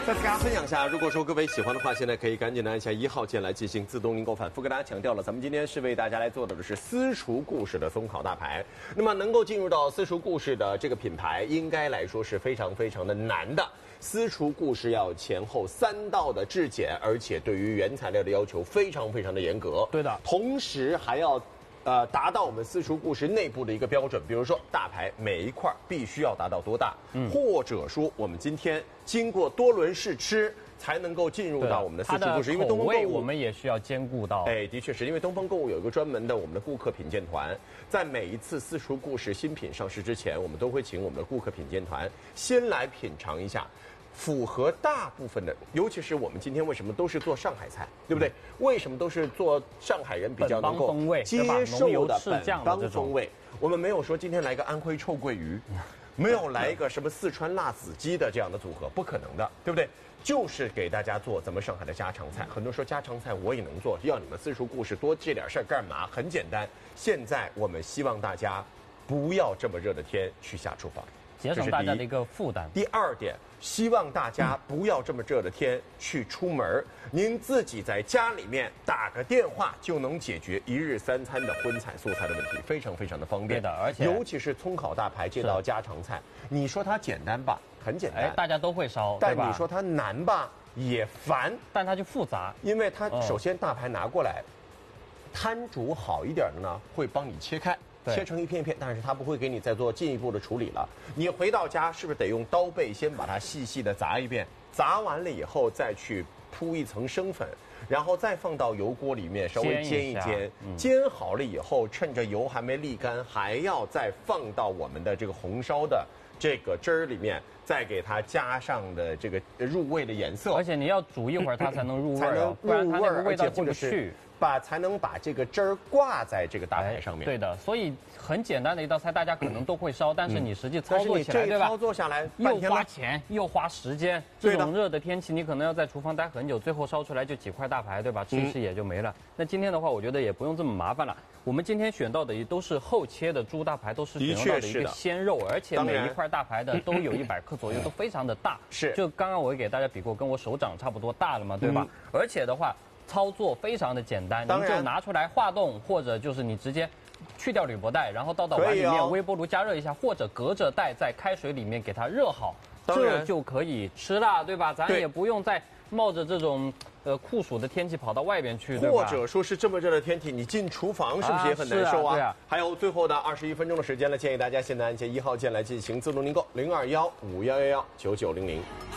再次跟大家分享一下，如果说各位喜欢的话，现在可以赶紧的按下1号键来进行自动订购。反复跟大家强调了，咱们今天是为大家来做的是私厨故事的松烤大排。那么能够进入到私厨故事的这个品牌，应该来说是非常非常的难的。私厨故事要前后3道的质检，而且对于原材料的要求非常非常的严格。 对的， 同时还要达到我们私厨故事内部的一个标准，比如说大排每一块必须要达到多大，或者说我们今天经过多轮试吃才能够进入到我们的私厨故事，因为东风购物我们也需要兼顾到。 哎，的确是因为东风购物有一个专门的我们的顾客品鉴团，在每一次私厨故事新品上市之前，我们都会请我们的顾客品鉴团先来品尝一下。符合大部分的，尤其是我们今天为什么都是做上海菜，对不对？为什么都是做上海人比较能够接受的本帮风味？我们没有说今天来个安徽臭鳜鱼，没有来一个什么四川辣子鸡的这样的组合，不可能的，对不对？就是给大家做咱们上海的家常菜。很多人说家常菜我也能做，要你们私厨故事多这点事儿干嘛？很简单，现在我们希望大家不要这么热的天去下厨房。 节省大家的一个负担。 第二点，希望大家不要这么热的天去出门，您自己在家里面打个电话就能解决1日3餐的荤菜素菜的问题，非常非常的方便。 对的，而且尤其是葱烤大排这道家常菜，你说它简单吧，很简单， 大家都会烧， 但你说它难吧，也烦， 但它就复杂， 因为它首先大排拿过来，摊主好一点的呢，会帮你切开。切成一片一片，但是它不会给你再做进一步的处理了。你回到家是不是得用刀背先把它细细的砸一遍？砸完了以后再去铺一层生粉，然后再放到油锅里面稍微煎一煎，煎好了以后，趁着油还没沥干，还要再放到我们的这个红烧的这个汁儿里面，再给它加上的这个入味的颜色。 而且你要煮一会儿它才能入味， 才能不然它那个味道进不去。才能把这个汁儿挂在这个大排上面。 对的，所以很简单的一道菜，大家可能都会烧，但是你实际操作起来，对吧？ 操作下来又花钱又花时间。这种热的天气，你可能要在厨房待很久，最后烧出来就几块大排，对吧？吃吃也就没了。那今天的话，我觉得也不用这么麻烦了。我们今天选到的也都是厚切的猪大排，都是选用到的一个鲜肉，而且每一块大排的都有100克左右，都非常的大。 是， 就刚刚我给大家比过，跟我手掌差不多大了嘛，对吧？而且的话，操作非常的简单，你就拿出来化冻，或者就是你直接去掉铝箔袋，然后倒到碗里面，微波炉加热一下，或者隔着袋在开水里面给它热好，这就可以吃了，对吧？咱也不用再冒着这种酷暑的天气跑到外边去，对吧？ 或者说是这么热的天气，你进厨房是不是也很难受啊？ 对啊。 还有最后的21分钟的时间了，建议大家现在按下1号键来进行自动订购，0215119900。